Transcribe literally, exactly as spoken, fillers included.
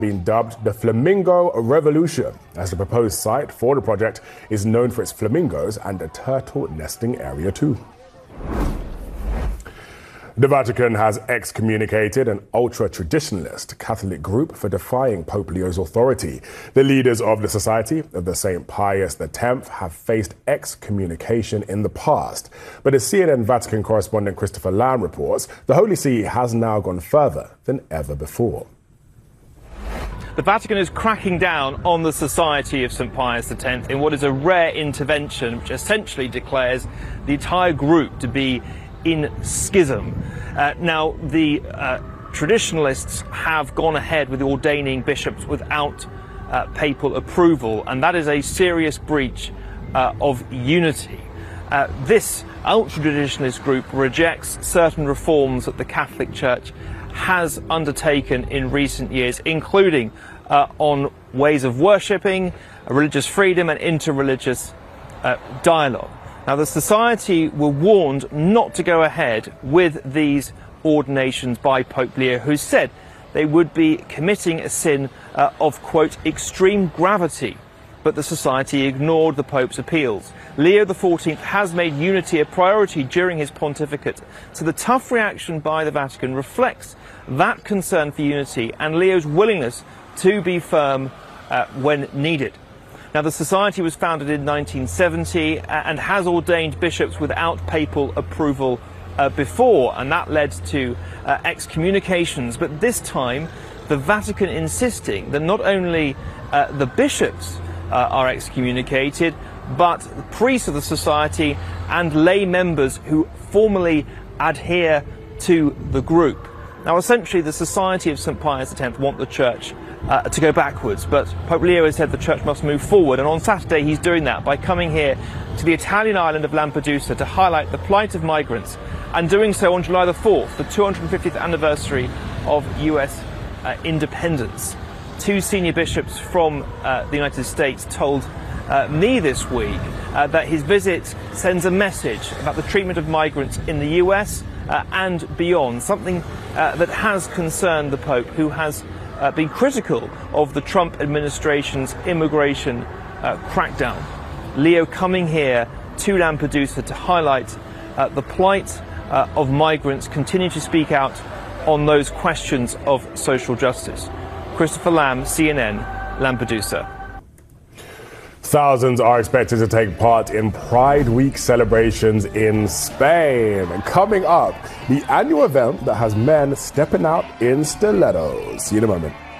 been dubbed the Flamingo Revolution, as the proposed site for the project is known for its flamingos and a turtle nesting area too. The Vatican has excommunicated an ultra-traditionalist Catholic group for defying Pope Leo's authority. The leaders of the Society of the Saint Pius the tenth have faced excommunication in the past. But as C N N Vatican correspondent Christopher Lamb reports, the Holy See has now gone further than ever before. The Vatican is cracking down on the Society of Saint Pius the tenth in what is a rare intervention which essentially declares the entire group to be in schism. Uh, now, the uh, traditionalists have gone ahead with ordaining bishops without uh, papal approval, and that is a serious breach uh, of unity. Uh, this ultra-traditionalist group rejects certain reforms that the Catholic Church has undertaken in recent years, including uh, on ways of worshipping, religious freedom and interreligious uh, dialogue. Now, the Society were warned not to go ahead with these ordinations by Pope Leo, who said they would be committing a sin uh, of, quote, extreme gravity. But the Society ignored the Pope's appeals. Leo the fourteenth has made unity a priority during his pontificate, so the tough reaction by the Vatican reflects that concern for unity and Leo's willingness to be firm uh, when needed. Now, the Society was founded in nineteen seventy and has ordained bishops without papal approval uh, before, and that led to uh, excommunications. But this time, the Vatican insisting that not only uh, the bishops uh, are excommunicated, but priests of the Society and lay members who formally adhere to the group. Now, essentially, the Society of Saint Pius the tenth want the Church uh, to go backwards, but Pope Leo has said the Church must move forward, and on Saturday he's doing that by coming here to the Italian island of Lampedusa to highlight the plight of migrants, and doing so on July the fourth, the two hundred fiftieth anniversary of U S uh, independence. Two senior bishops from uh, the United States told uh, me this week uh, that his visit sends a message about the treatment of migrants in the U S Uh, and beyond, something uh, that has concerned the Pope, who has uh, been critical of the Trump administration's immigration uh, crackdown. Leo coming here to Lampedusa to highlight uh, the plight uh, of migrants, continue to speak out on those questions of social justice. Christopher Lamb, C N N, Lampedusa. Thousands are expected to take part in Pride Week celebrations in Spain. And coming up, the annual event that has men stepping out in stilettos. See you in a moment.